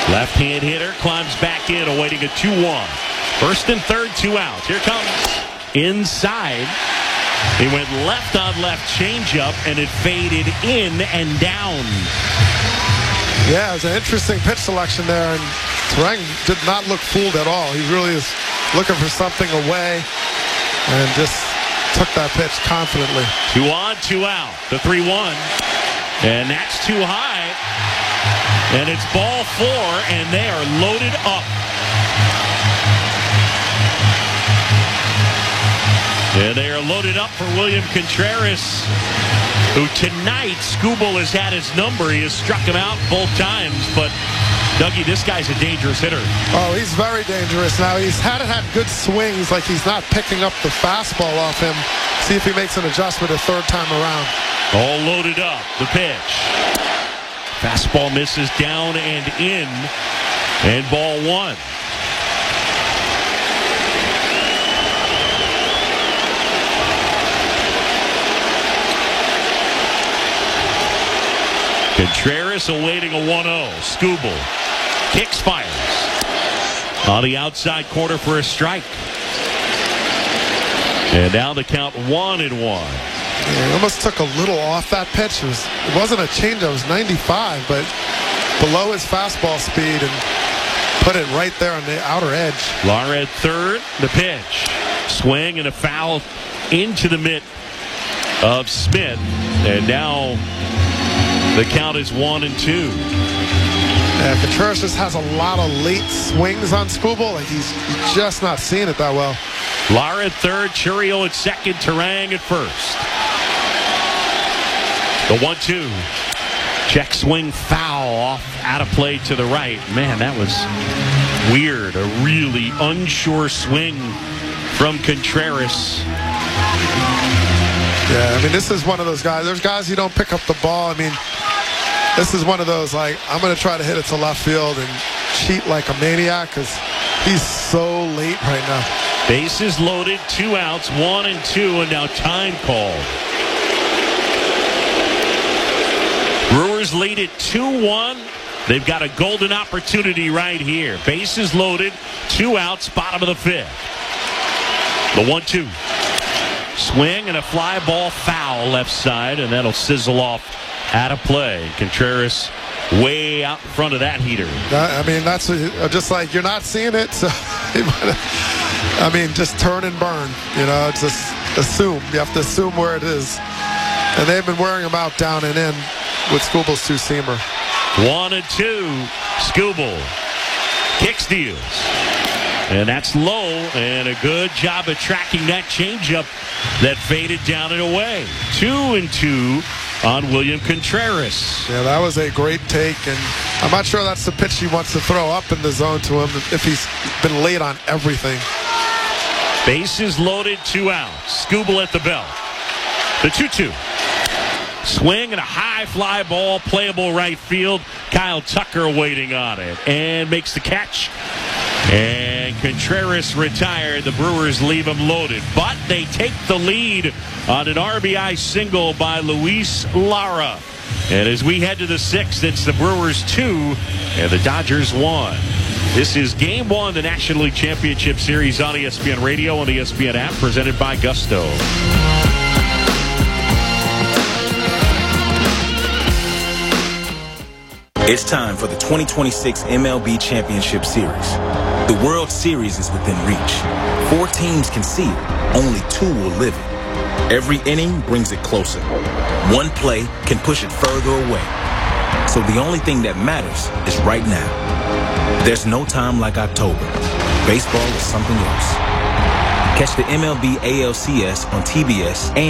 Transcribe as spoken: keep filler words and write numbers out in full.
Left-hand hitter climbs back in, awaiting a two one. First and third, two outs. Here comes inside. He went left on left changeup, and it faded in and down. Yeah, it was an interesting pitch selection there, and Turang did not look fooled at all. He really is looking for something away and just took that pitch confidently. Two on, two out. The three one. And that's too high. And it's ball four, and they are loaded up. And they are loaded up for William Contreras, who tonight, Skubal has had his number. He has struck him out both times, but Dougie, this guy's a dangerous hitter. Oh, he's very dangerous. Now, he's hadn't had good swings, like he's not picking up the fastball off him. See if he makes an adjustment a third time around. All loaded up. The pitch. Fastball misses down and in, and ball one. Contreras awaiting a one oh. Skubal kicks, fires on the outside corner for a strike. And now the count one and one. Yeah, he almost took a little off that pitch. It, was, it wasn't a change. It was ninety-five, but below his fastball speed and put it right there on the outer edge. Lara at third. The pitch. Swing and a foul into the mitt of Smith. And now the count is one and two. Yeah, Contreras just has a lot of late swings on Skubal. Like he's, he's just not seeing it that well. Lara at third, Chourio at second, Turang at first. The one two. Check swing foul off out of play to the right. Man, that was weird. A really unsure swing from Contreras. Yeah, I mean, this is one of those guys. There's guys who don't pick up the ball. I mean, this is one of those, like, I'm going to try to hit it to left field and cheat like a maniac because he's so late right now. Bases loaded, two outs, one and two, and now time called. Brewers lead at two one. They've got a golden opportunity right here. Bases loaded, two outs, bottom of the fifth. The one two. Swing and a fly ball foul left side, and that'll sizzle off out of play. Contreras way out in front of that heater. I mean, that's a, just like you're not seeing it, so I mean, just turn and burn. You know, just assume. You have to assume where it is. And they've been wearing them out down and in with Skubal's two-seamer. One and two. Skubal kicks, deals. And that's low, and a good job of tracking that changeup that faded down and away. Two and two on William Contreras. Yeah, that was a great take, and I'm not sure that's the pitch he wants to throw up in the zone to him if he's been late on everything. Bases loaded, two outs. Skubal at the belt. The two two. Swing and a high fly ball, playable right field. Kyle Tucker waiting on it and makes the catch. And Contreras retired. The Brewers leave him loaded, but they take the lead on an R B I single by Luis Lara. And as we head to the sixth, it's the Brewers two and the Dodgers one. This is game one of the National League Championship Series on E S P N Radio and the E S P N app, presented by Gusto. It's time for the twenty twenty-six M L B Championship Series. The World Series is within reach. Four teams can see it. Only two will live it. Every inning brings it closer. One play can push it further away. So the only thing that matters is right now. There's no time like October. Baseball is something else. Catch the M L B A L C S on T B S and